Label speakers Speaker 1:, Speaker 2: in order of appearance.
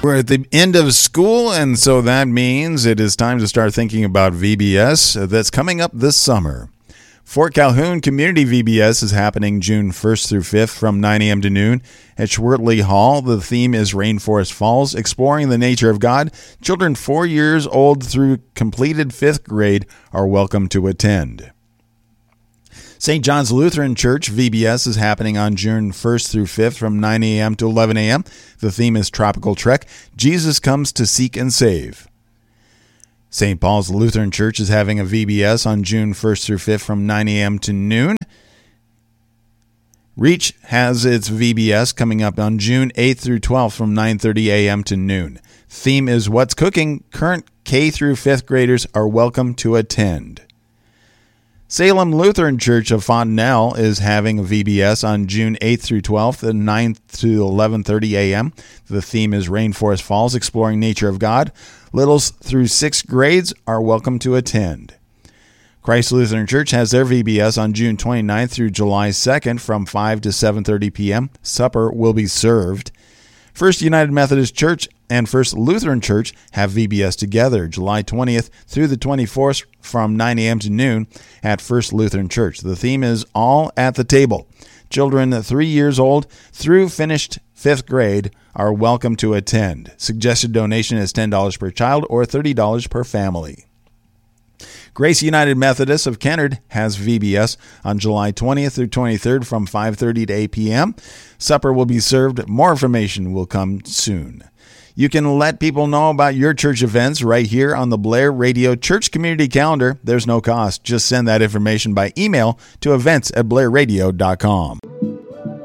Speaker 1: We're at the end of school, and so that means it is time to start thinking about VBS that's coming up this summer. Fort Calhoun Community VBS is happening June 1st through 5th from 9 a.m. to noon at Schwertley Hall. The theme is Rainforest Falls, exploring the nature of God. Children 4 years old through completed 5th grade are welcome to attend. St. John's Lutheran Church VBS is happening on June 1st through 5th from 9 a.m. to 11 a.m. The theme is Tropical Trek. Jesus comes to seek and save. St. Paul's Lutheran Church is having a VBS on June 1st through 5th from 9 a.m. to noon. Reach has its VBS coming up on June 8th through 12th from 9:30 a.m. to noon. Theme is What's Cooking. Current K through 5th graders are welcome to attend. Salem Lutheran Church of Fontenelle is having a VBS on June 8th through 12th at 9 to 11:30 a.m. The theme is Rainforest Falls, exploring nature of God. Littles through 6th grades are welcome to attend. Christ Lutheran Church has their VBS on June 29th through July 2nd from 5 to 7:30 p.m. Supper will be served. First United Methodist Church and First Lutheran Church have VBS together July 20th through the 24th from 9 a.m. to noon at First Lutheran Church. The theme is All at the Table. Children 3 years old through finished 5th grade are welcome to attend. Suggested donation is $10 per child or $30 per family. Grace United Methodist of Kennard has VBS on July 20th through 23rd from 5:30 to 8 p.m. Supper will be served. More information will come soon. You can let people know about your church events right here on the Blair Radio Church Community Calendar. There's no cost. Just send that information by email to events@blairradio.com.